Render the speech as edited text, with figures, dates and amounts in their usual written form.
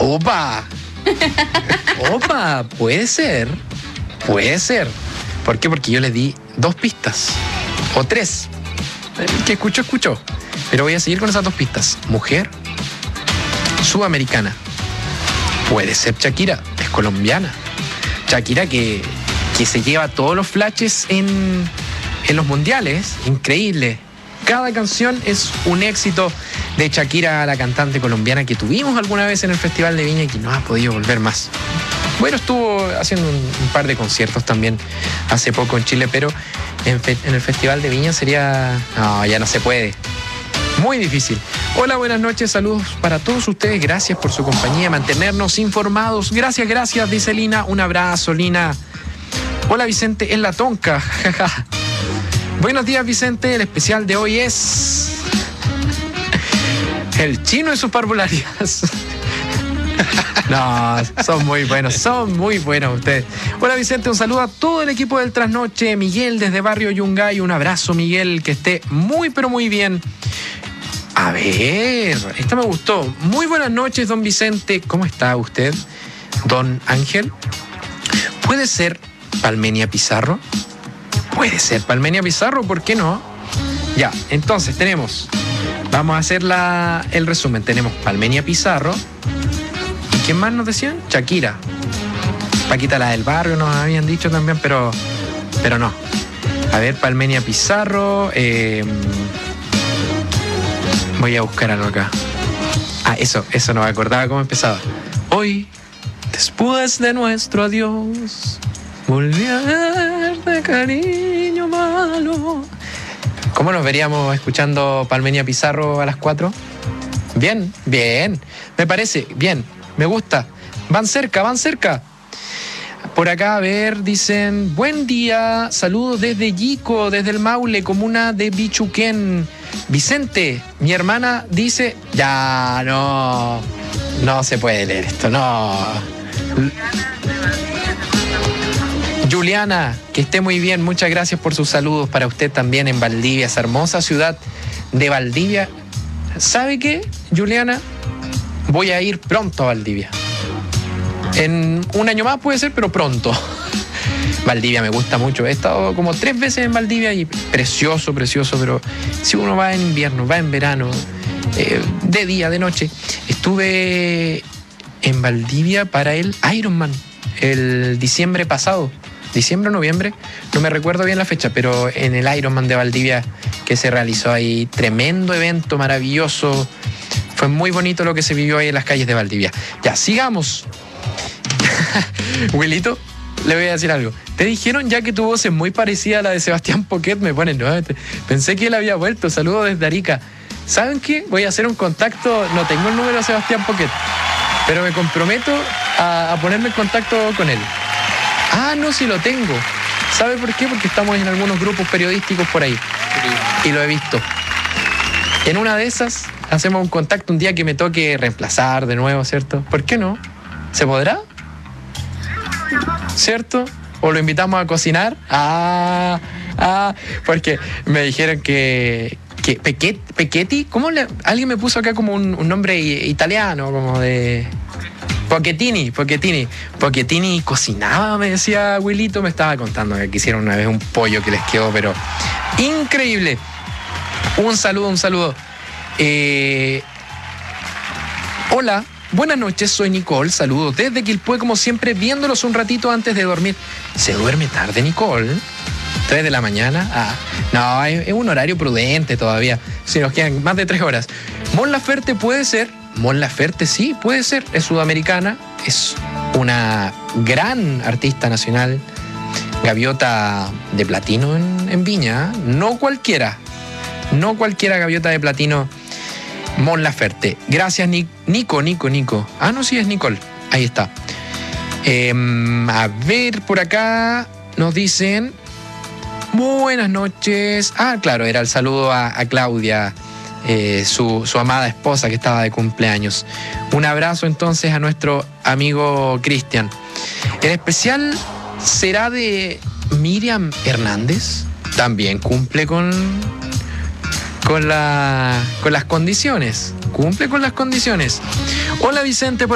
¡Opa! ¡Opa! Puede ser. Puede ser. ¿Por qué? Porque yo le di 2 pistas. O 3. El que escuchó. Pero voy a seguir con esas 2 pistas. Mujer, sudamericana. Puede ser Shakira, es colombiana. Shakira que se lleva todos los flashes en los mundiales. Increíble. Cada canción es un éxito de Shakira, la cantante colombiana que tuvimos alguna vez en el Festival de Viña y que no ha podido volver más. Bueno, estuvo haciendo un par de conciertos también hace poco en Chile, pero en el Festival de Viña sería... No, ya no se puede. Muy difícil. Hola, buenas noches, saludos para todos ustedes. Gracias por su compañía, mantenernos informados. Gracias, dice Lina. Un abrazo, Lina. Hola, Vicente, en la tonca. Buenos días, Vicente. El especial de hoy es... el chino y sus parvularias. No, son muy buenos ustedes. Hola, Vicente, un saludo a todo el equipo del Trasnoche. Miguel desde Barrio Yungay, un abrazo, Miguel, que esté muy pero muy bien. A ver, esta me gustó. Muy buenas noches, don Vicente. ¿Cómo está usted? Don Ángel. ¿Puede ser Palmenia Pizarro? Puede ser Palmenia Pizarro, ¿por qué no? Ya, entonces tenemos... Vamos a hacer el resumen. Tenemos Palmenia Pizarro. ¿Y quién más nos decían? Shakira. Paquita, la del barrio, nos habían dicho también, pero no. A ver, Palmenia Pizarro. Voy a buscar algo acá. Eso no me acordaba cómo empezaba. Hoy, después de nuestro adiós, volví a verte, cariño malo. ¿Cómo nos veríamos escuchando Palmenia Pizarro a las 4? Bien. Me parece, bien. Me gusta. Van cerca. Por acá, a ver, dicen... Buen día, saludos desde Yico, desde el Maule, comuna de Bichuquén. Vicente, mi hermana dice... Ya, no se puede leer esto, no. Juliana, que esté muy bien, muchas gracias por sus saludos para usted también en Valdivia, esa hermosa ciudad de Valdivia. ¿Sabe qué, Juliana? Voy a ir pronto a Valdivia. En un año más puede ser, pero pronto. Valdivia me gusta mucho. He estado como 3 veces en Valdivia y precioso, pero si uno va en invierno, va en verano, de día, de noche. Estuve en Valdivia para el Ironman el diciembre pasado. Diciembre o noviembre, no me recuerdo bien la fecha, pero en el Ironman de Valdivia que se realizó ahí, tremendo evento, maravilloso. Fue muy bonito lo que se vivió ahí en las calles de Valdivia. Ya, sigamos. Wilito, le voy a decir algo. Te dijeron ya que tu voz es muy parecida a la de Sebastián Poquet, me ponen, ¿no? Pensé que él había vuelto. Saludos desde Arica. ¿Saben qué? Voy a hacer un contacto, no tengo el número de Sebastián Poquet, pero me comprometo a ponerme en contacto con él. No, sí lo tengo. ¿Sabe por qué? Porque estamos en algunos grupos periodísticos por ahí. Y lo he visto. En una de esas hacemos un contacto un día que me toque reemplazar de nuevo, ¿cierto? ¿Por qué no? ¿Se podrá? ¿Cierto? ¿O lo invitamos a cocinar? Porque me dijeron que Pechetti, ¿cómo alguien me puso acá como un nombre italiano, como de... Pochettini cocinaba, me decía Wilito, me estaba contando que hicieron una vez un pollo que les quedó, pero increíble. Un saludo. Hola, buenas noches, soy Nicole, saludos desde Quilpué, como siempre, viéndolos un ratito antes de dormir. ¿Se duerme tarde, Nicole? 3 de la mañana. No, es un horario prudente todavía, si nos quedan más de 3 horas. Mon Laferte puede ser. Mon Laferte sí, puede ser, es sudamericana, es una gran artista nacional, gaviota de platino en Viña, no cualquiera gaviota de platino, Mon Laferte. Gracias, Nico. No, sí es Nicole, ahí está. A ver, por acá nos dicen, buenas noches. Claro, era el saludo a Claudia, su amada esposa que estaba de cumpleaños. Un abrazo entonces a nuestro amigo Cristian. El especial será de Miriam Hernández. También cumple con las condiciones. Hola, Vicente.